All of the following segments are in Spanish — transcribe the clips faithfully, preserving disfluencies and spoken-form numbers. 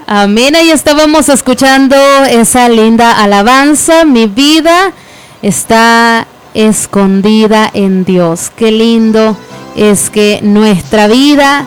Amén, ahí estábamos escuchando esa linda alabanza. Mi vida está escondida en Dios. Qué lindo es que nuestra vida,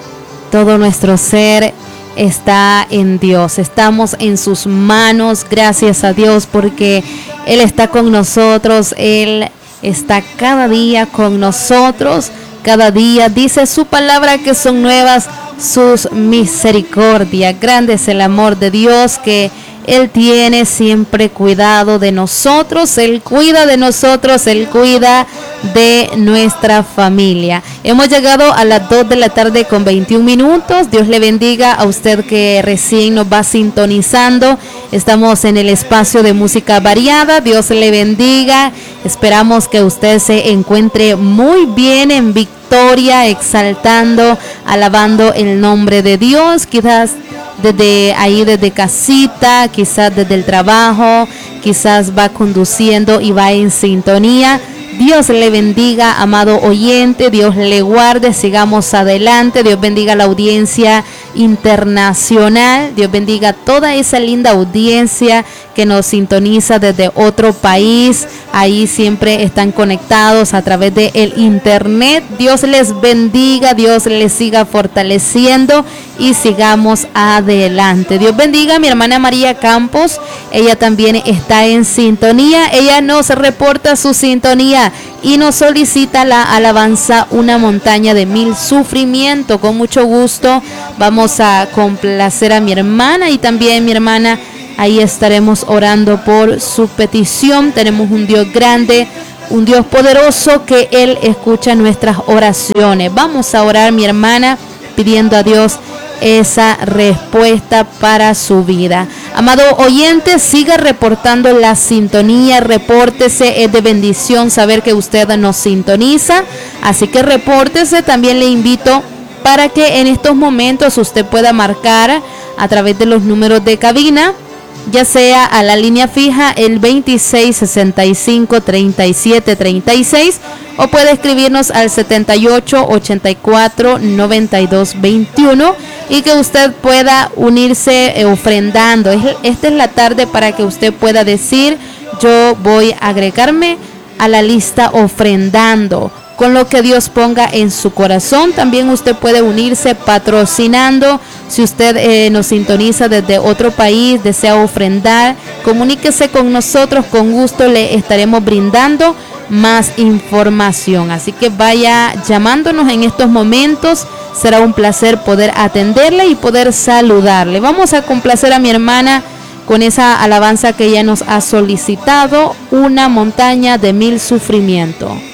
todo nuestro ser está en Dios. Estamos en sus manos, gracias a Dios, porque Él está con nosotros. Él está cada día con nosotros. Cada día dice su palabra que son nuevas sus misericordias. Grande es el amor de Dios, que Él tiene siempre cuidado de nosotros. Él cuida de nosotros, Él cuida de nuestra familia. Hemos llegado a las dos de la tarde con veintiún minutos. Dios le bendiga a usted que recién nos va sintonizando. Estamos en el espacio de música variada. Dios le bendiga. Esperamos que usted se encuentre muy bien, en victoria, exaltando, alabando el nombre de Dios. Quizás desde ahí, desde casita, quizás desde el trabajo, quizás va conduciendo y va en sintonía. Dios le bendiga, amado oyente. Dios le guarde. Sigamos adelante. Dios bendiga la audiencia internacional. Dios bendiga toda esa linda audiencia que nos sintoniza desde otro país. Ahí siempre están conectados a través de el internet. Dios les bendiga. Dios les siga fortaleciendo y sigamos adelante. Dios bendiga a mi hermana María Campos. Ella también está en sintonía. Ella nos reporta su sintonía y nos solicita la alabanza Una montaña de mil sufrimientos. Con mucho gusto vamos a complacer a mi hermana, y también mi hermana, ahí estaremos orando por su petición. Tenemos un Dios grande, un Dios poderoso, que Él escucha nuestras oraciones. Vamos a orar, mi hermana, pidiendo a Dios esa respuesta para su vida. Amado oyente, siga reportando la sintonía, repórtese, es de bendición saber que usted nos sintoniza, así que repórtese. También le invito para que en estos momentos usted pueda marcar a través de los números de cabina, ya sea a la línea fija el veintiséis sesenta y cinco treinta y siete treinta y seis, o puede escribirnos al setenta y ocho ochenta y cuatro noventa y dos veintiuno, y que usted pueda unirse eh, ofrendando. Esta es la tarde para que usted pueda decir: yo voy a agregarme a la lista ofrendando con lo que Dios ponga en su corazón. También usted puede unirse patrocinando. Si usted eh, nos sintoniza desde otro país, desea ofrendar, comuníquese con nosotros, con gusto le estaremos brindando más información. Así que vaya llamándonos en estos momentos, será un placer poder atenderle y poder saludarle. Vamos a complacer a mi hermana con esa alabanza que ella nos ha solicitado, Una montaña de mil sufrimientos.